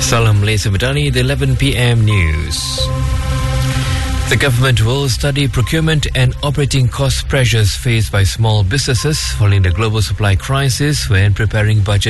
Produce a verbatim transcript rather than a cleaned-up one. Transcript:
Salam Malaysia Madani, the eleven p m news. The government will study procurement and operating cost pressures faced by small businesses following the global supply crisis when preparing budget